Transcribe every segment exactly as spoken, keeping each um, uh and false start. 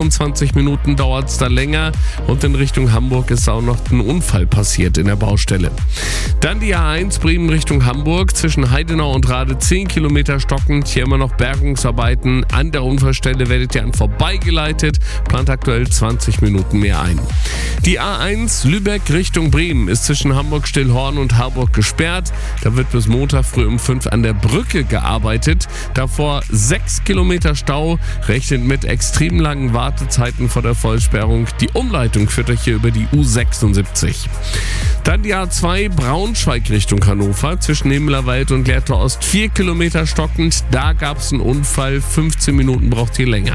fünfundzwanzig Minuten dauert es da länger und in Richtung Hamburg ist auch noch ein Unfall passiert in der Baustelle. Dann die A eins Bremen Richtung Hamburg, zwischen Heidenau und Rade zehn Kilometer stockend, hier immer noch Bergungsarbeiten. An der Unfallstelle werdet ihr an vorbeigeleitet, plant aktuell zwanzig Minuten mehr ein. Die A eins Lübeck Richtung Bremen ist zwischen Hamburg-Stillhorn und Harburg gesperrt. Da wird bis Montag früh um fünf an der Brücke gearbeitet. Davor sechs Kilometer Stau, rechnet mit extrem langen Wartezeiten vor der Vollsperrung. Die Umleitung führt euch hier über die U sechsundsiebzig. Dann die A zwei Braunschweig Richtung Hannover, zwischen Himmlerwald und Lehrte Ost vier Kilometer stockend. Da gab es einen Unfall, fünfzehn Minuten braucht ihr länger.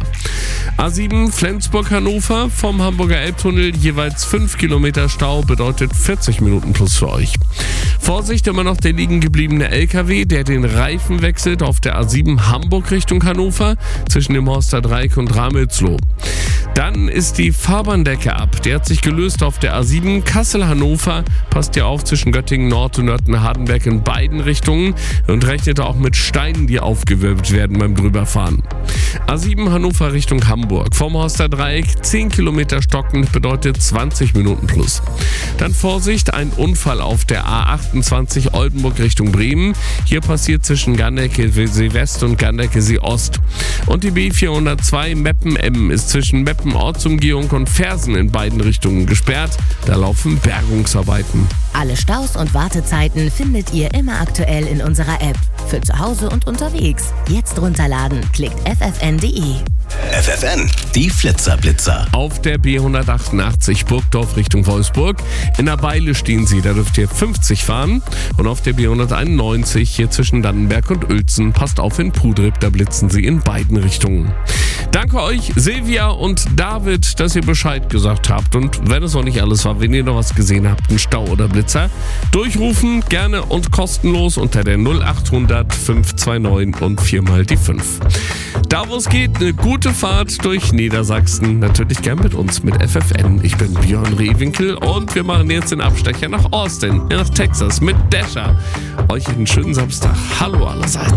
A sieben Flensburg-Hannover vom Hamburger Elbtunnel, jeweils fünf Kilometer Stau, bedeutet vierzig Minuten plus für euch. Vorsicht, immer noch der liegen gebliebene L K W, der den Reifen wechselt auf der A sieben Hamburg Richtung Hannover, zwischen dem Horster Dreieck und Ramelsloh. Dann ist die Fahrbahndecke ab. Der hat sich gelöst auf der A sieben Kassel-Hannover. Passt ja auf zwischen Göttingen Nord und Nörten-Hardenberg in beiden Richtungen und rechnet auch mit Steinen, die aufgewirbelt werden beim Drüberfahren. A sieben Hannover Richtung Hamburg. Vom Horster Dreieck zehn Kilometer stockend, bedeutet zwanzig Minuten plus. Dann Vorsicht, ein Unfall auf der A achtundzwanzig Oldenburg Richtung Bremen. Hier passiert zwischen Gandeckesee West und Gandeckesee Ost. Und die B vierhundertzwei Meppen-Emmen ist zwischen Meppen Ortsumgehung und Fersen in beiden Richtungen gesperrt. Da laufen Bergungsarbeiten. Alle Staus und Wartezeiten findet ihr immer aktuell in unserer App. Für zu Hause und unterwegs. Jetzt runterladen. Klickt f f n punkt d e. F F N, die Flitzerblitzer. Auf der B hundertachtundachtzig Burgdorf Richtung Wolfsburg. In der Beile stehen sie, da dürft ihr fünfzig fahren. Und auf der B hunderteinundneunzig hier zwischen Dannenberg und Uelzen. Passt auf in Prudrip, da blitzen sie in beiden Richtungen. Danke euch, Silvia und David, dass ihr Bescheid gesagt habt. Und wenn es noch nicht alles war, wenn ihr noch was gesehen habt, einen Stau oder Blitzer, durchrufen, gerne und kostenlos unter der null achthundert fünf zwei neun und viermal die fünf. Da wo es geht, eine gute Fahrt durch Niedersachsen. Natürlich gern mit uns, mit F F N. Ich bin Björn Rehwinkel und wir machen jetzt den Abstecher nach Austin, nach Texas mit Dasher. Euch einen schönen Samstag. Hallo allerseits.